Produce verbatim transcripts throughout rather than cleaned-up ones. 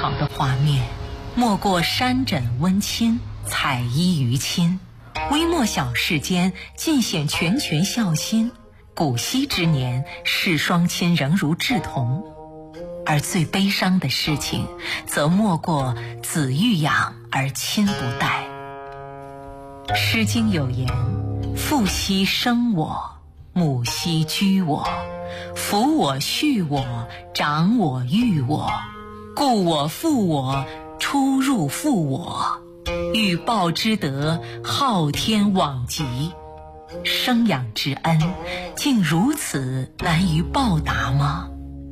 好的画面，莫过山枕温馨，彩衣娱亲。微末小事间，尽显拳拳孝心。古稀之年，视双亲仍如稚童。而最悲伤的事情，则莫过子欲养而亲不待。《诗经》有言：父兮生我，母兮居我，抚我畜我，长我育我，故我负我，出入负我，欲报之德，昊天罔极。生养之恩，竟如此难于报答吗？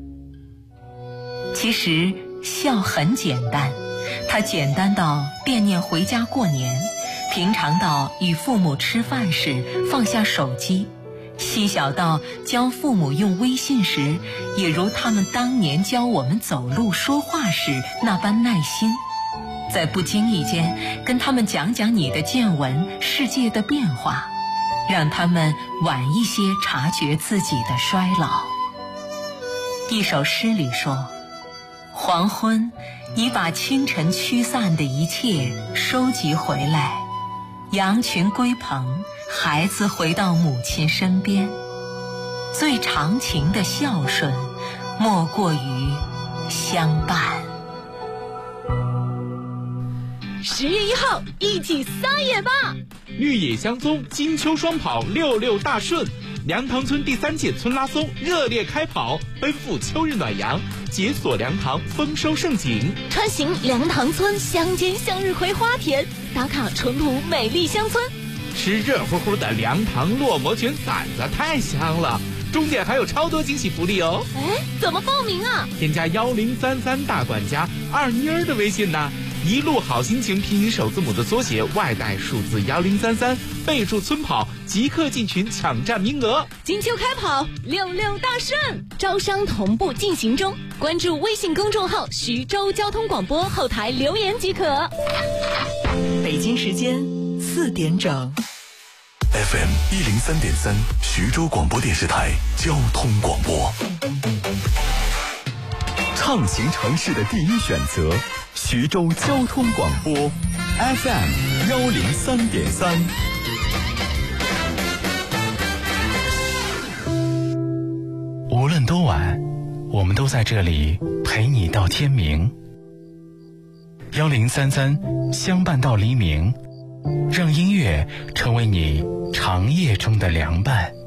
其实孝很简单，它简单到惦念回家过年，平常到与父母吃饭时放下手机，细小到教父母用微信时，也如他们当年教我们走路说话时那般耐心。在不经意间跟他们讲讲你的见闻，世界的变化，让他们晚一些察觉自己的衰老。一首诗里说，黄昏已把清晨驱散的一切收集回来，羊群归棚，孩子回到母亲身边。最长情的孝顺，莫过于相伴。 十月一号，一起撒野吧！ 绿野香踪，金秋双跑，六六大顺。梁塘村第三届村拉松热烈开跑，奔赴秋日暖阳，解锁梁塘丰收盛景。 穿行梁塘村乡间向日葵花田，打卡淳朴美丽乡村。 吃热乎乎的梁塘落馍卷馓子，太香了！中间还有超多惊喜福利哦！ 哎，怎么报名啊？ 添加幺零三三大管家二妮儿的微信呢。一路好心情拼音首字母的缩写，外带数字幺零三三，备注村跑，即刻进群抢占名额。 金秋开跑，六六大顺，招商同步进行中。关注微信公众号徐州交通广播，后台留言即可。 北京时间四点整。 F M 一零三点三，徐州广播电视台交通广播，畅行城市的第一选择。徐州交通广播 F M 幺零三点三。 无论多晚，我们都在这里陪你到天明。幺零三三相伴到黎明，让音乐成为你长夜中的凉伴。